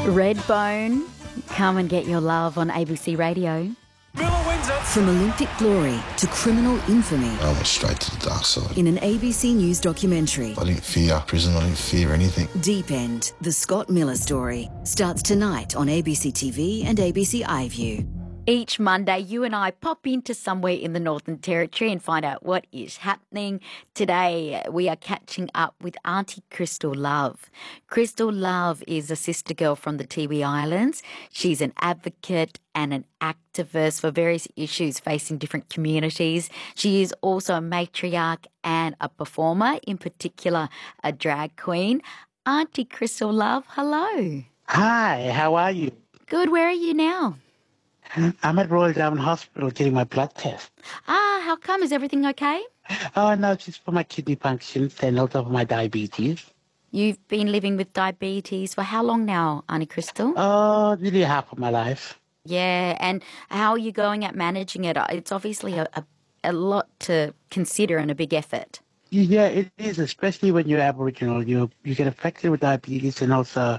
Redbone, come and get your love on ABC Radio. Miller wins it. From Olympic glory to criminal infamy. I went straight to the dark side. In an ABC News documentary. I didn't fear prison, I didn't fear anything. Deep End, the Scott Miller story, starts tonight on ABC TV and ABC iView. Each Monday, you and I pop into somewhere in the Northern Territory and find out what is happening. Today, we are catching up with Auntie Crystal Love. Crystal Love is a sister girl from the Tiwi Islands. She's an advocate and an activist for various issues facing different communities. She is also a matriarch and a performer, in particular a drag queen. Auntie Crystal Love, hello. Hi, how are you? Good, where are you now? I'm at Royal Darwin Hospital getting my blood test. How come? Is everything okay? Oh, no, it's just for my kidney functions and also for my diabetes. You've been living with diabetes for how long now, Auntie Crystal? Oh, nearly half of my life. Yeah, and how are you going at managing it? It's obviously a lot to consider and a big effort. Yeah, it is, especially when you're Aboriginal. You get affected with diabetes, and also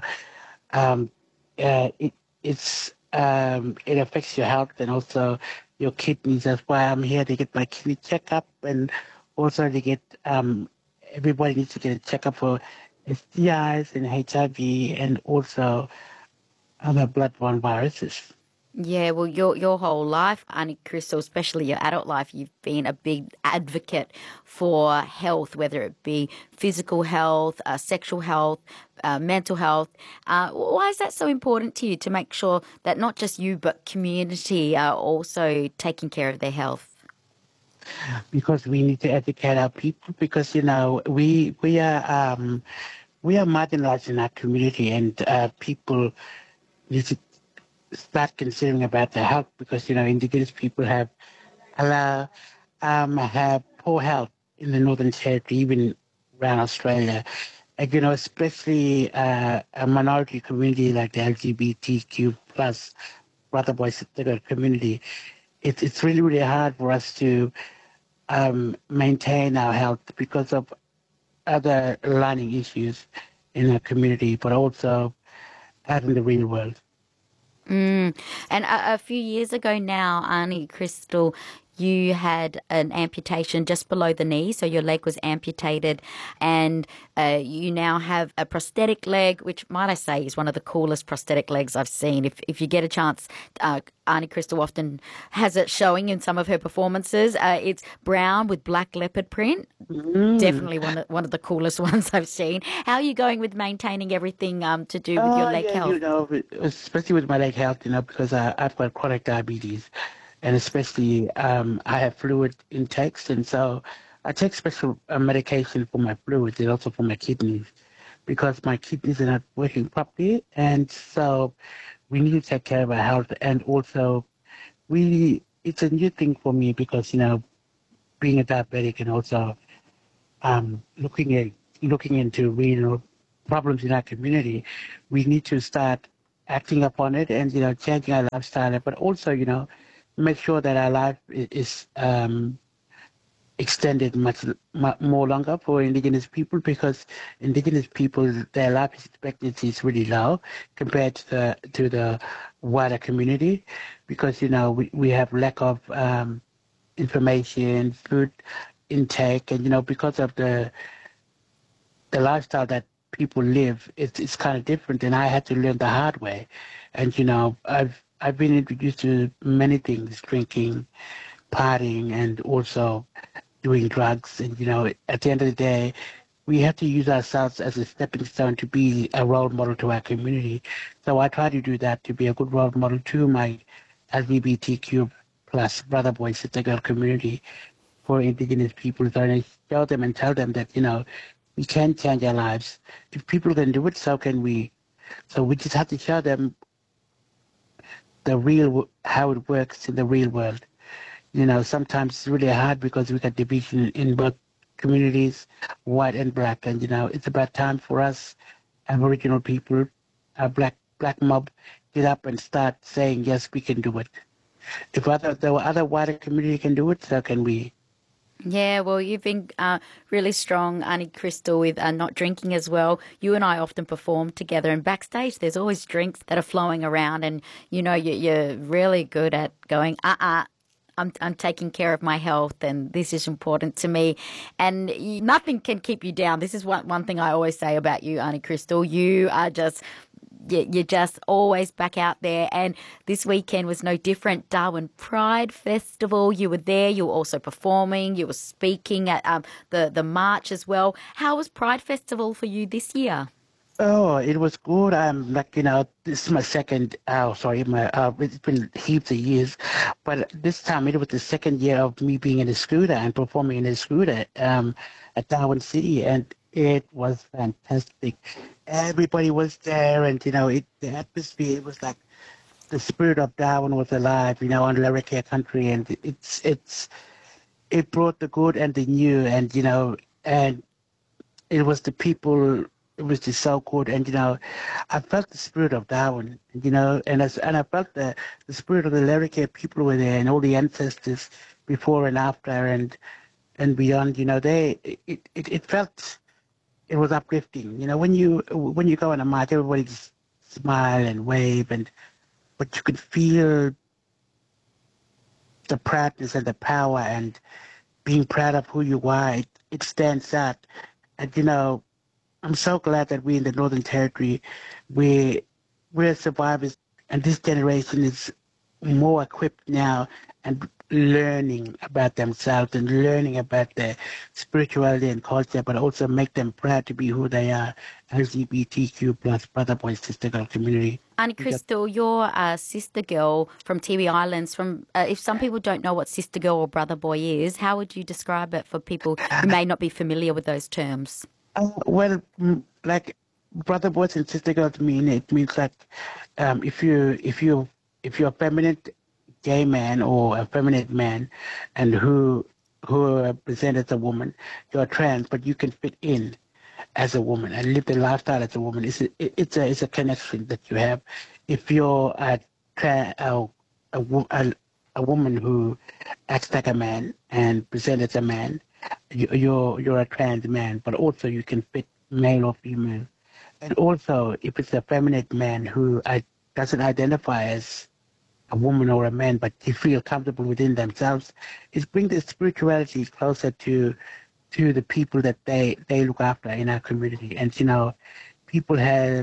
it affects your health and also your kidneys. That's why I'm here to get my kidney checkup, and also to get everybody needs to get a checkup for STIs and HIV and also other bloodborne viruses. Yeah, well, your whole life, Auntie Crystal, especially your adult life, you've been a big advocate for health, whether it be physical health, sexual health, mental health. Why is that so important to you, to make sure that not just you but community are also taking care of their health? Because we need to educate our people, because, we are marginalized in our community, and people need to start considering about their health, because Indigenous people have poor health in the Northern Territory, even around Australia, and especially a minority community like the LGBTQ plus brother boy sister girl community. It's really, really hard for us to maintain our health because of other lining issues in our community, but also out in the real world. And a few years ago now, Auntie Crystal, you had an amputation just below the knee, so your leg was amputated, and you now have a prosthetic leg, which, might I say, is one of the coolest prosthetic legs I've seen. If you get a chance, Auntie Crystal often has it showing in some of her performances. It's brown with black leopard print. Definitely one of the coolest ones I've seen. How are you going with maintaining everything to do with your leg health? Especially with my leg health, because I've got chronic diabetes. And especially I have fluid intakes, and so I take special medication for my fluids and also for my kidneys, because my kidneys are not working properly, and so we need to take care of our health. And also it's a new thing for me, because being a diabetic and also looking into real problems in our community, we need to start acting upon it and changing our lifestyle, but also make sure that our life is extended much more longer for Indigenous people, because Indigenous people, their life expectancy is really low compared to the wider community, because we have lack of information, food intake, and because of the lifestyle that people live, it's kind of different, and I had to learn the hard way. And I've been introduced to many things: drinking, partying, and also doing drugs. And at the end of the day, we have to use ourselves as a stepping stone to be a role model to our community. So I try to do that, to be a good role model to my LGBTQ plus brother boy sister girl community for Indigenous people. So I show them and tell them that we can change our lives. If people can do it, so can we. So we just have to show them how it works in the real world. Sometimes it's really hard because we got division in both communities, white and black, and it's about time for us Aboriginal people, our black mob, get up and start saying, yes, we can do it. If the other wider community can do it, so can we. Yeah, well, you've been really strong, Auntie Crystal, with not drinking as well. You and I often perform together, and backstage there's always drinks that are flowing around, and you're really good at going, I'm taking care of my health, and this is important to me, and nothing can keep you down. This is one thing I always say about you, Auntie Crystal. You are just you're just always back out there. And this weekend was no different. Darwin Pride Festival. You were there. You were also performing. You were speaking at the march as well. How was Pride Festival for you this year? Oh, it was good. I'm like, this is my second, it's been heaps of years, but this time it was the second year of me being in a scooter and performing in a scooter at Darwin City, and it was fantastic. Everybody was there, and, the atmosphere, it was like the spirit of Darwin was alive, on Larrakia country, and it brought the good and the new, and, and it was the people. It was just so good, and I felt the spirit of Darwin, and I felt the spirit of the Larrakia people were there, and all the ancestors before and after, and beyond. It felt it was uplifting. When you go on a march, everybody just smile and wave, but you could feel the proudness and the power and being proud of who you are. It stands out, and I'm so glad that we're in the Northern Territory. We're survivors, and this generation is more equipped now and learning about themselves and learning about their spirituality and culture, but also make them proud to be who they are, LGBTQ plus brother, boy, sister, girl community. Auntie Crystal, you're a sister girl from Tiwi Islands. If some people don't know what sister girl or brother boy is, how would you describe it for people who may not be familiar with those terms? Like brother boys and sister girls it means like if you're a feminine gay man or a feminine man and who present as a woman, you're trans, but you can fit in as a woman and live the lifestyle as a woman. It's a connection that you have. If you're a woman who acts like a man and presents as a man, you're a trans man, but also you can fit male or female. And also, if it's a feminine man who doesn't identify as a woman or a man, but they feel comfortable within themselves, it brings the spirituality closer to the people that they look after in our community. And, people have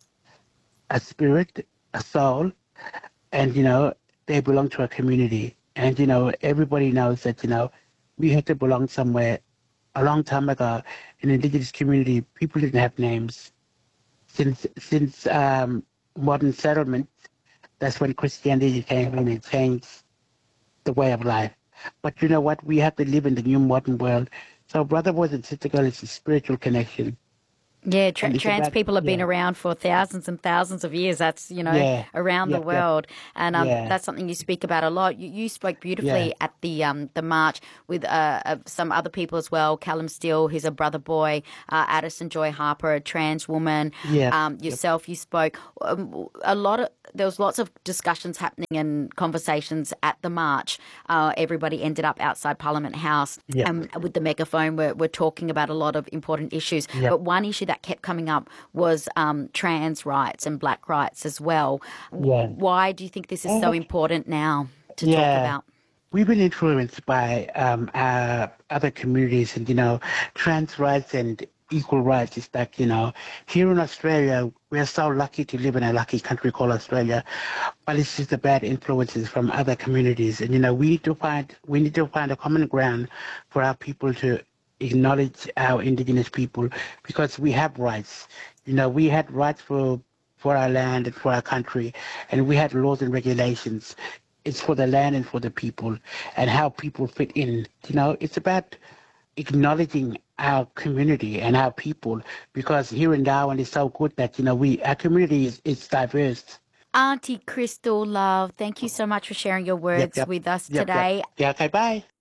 a spirit, a soul, and, they belong to a community. And, everybody knows that, we had to belong somewhere. A long time ago, in the indigenous community, people didn't have names. Since modern settlement, that's when Christianity came in and changed the way of life. But you know what? We have to live in the new modern world. So brother, boys, and sister girl is a spiritual connection. Yeah, trans people have been around for thousands and thousands of years. That's, around the world. And that's something you speak about a lot. You spoke beautifully at the march with some other people as well. Callum Steele, who's a brother boy, Addison Joy Harper, a trans woman. Yourself, you spoke. There was lots of discussions happening and conversations at the march. Everybody ended up outside Parliament House with the megaphone. We're talking about a lot of important issues. But one issue that kept coming up was trans rights and black rights as well. Why do you think this is so important now to talk about? We've been influenced by our other communities, and trans rights and equal rights. It's like, here in Australia, we're so lucky to live in a lucky country called Australia, but it's just the bad influences from other communities. And we need to find a common ground for our people to acknowledge our indigenous people, because we have rights. We had rights for our land and for our country, and we had laws and regulations. It's for the land and for the people, and how people fit in. It's about acknowledging our community and our people, because here in Darwin it's so good that our community is diverse. Auntie Crystal, love, thank you so much for sharing your words with us today. Okay, bye.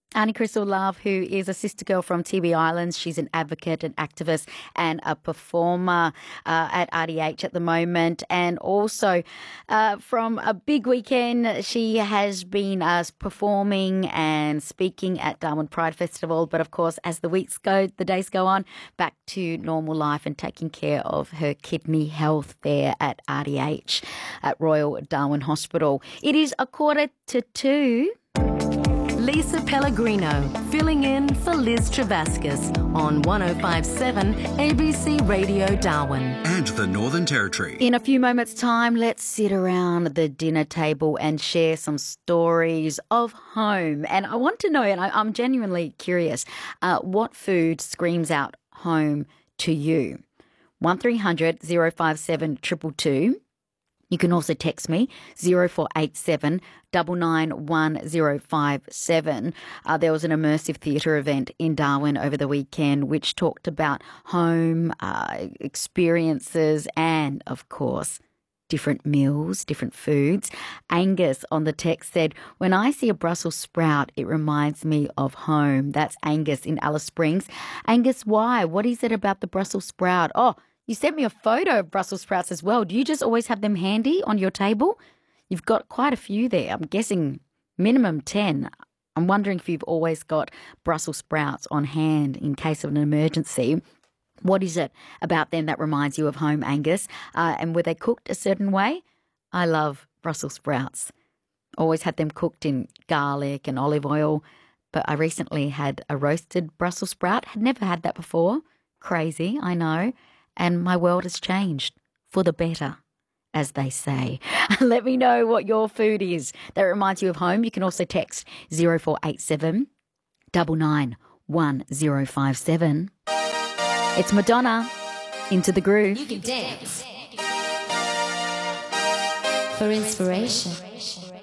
Auntie Crystal Love, who is a sister girl from TB Islands. She's an advocate, an activist and a performer at RDH at the moment. And also from a big weekend, she has been performing and speaking at Darwin Pride Festival. But of course, as the days go on, back to normal life and taking care of her kidney health there at RDH at Royal Darwin Hospital. It is 1:45. Lisa Pellegrino, filling in for Liz Travascus on 105.7 ABC Radio Darwin. And the Northern Territory. In a few moments' time, let's sit around the dinner table and share some stories of home. And I want to know, and I'm genuinely curious, what food screams out home to you? 1300 057 222. You can also text me 0487 991 There was an immersive theatre event in Darwin over the weekend which talked about home experiences and, of course, different meals, different foods. Angus on the text said, when I see a Brussels sprout, it reminds me of home. That's Angus in Alice Springs. Angus, why? What is it about the Brussels sprout? Oh, you sent me a photo of Brussels sprouts as well. Do you just always have them handy on your table? You've got quite a few there. I'm guessing minimum 10. I'm wondering if you've always got Brussels sprouts on hand in case of an emergency. What is it about them that reminds you of home, Angus? And were they cooked a certain way? I love Brussels sprouts. Always had them cooked in garlic and olive oil. But I recently had a roasted Brussels sprout. Had never had that before. Crazy, I know. And my world has changed for the better, as they say. Let me know what your food is that reminds you of home. You can also text 0487 991 It's Madonna, Into the Groove. You can dance for inspiration.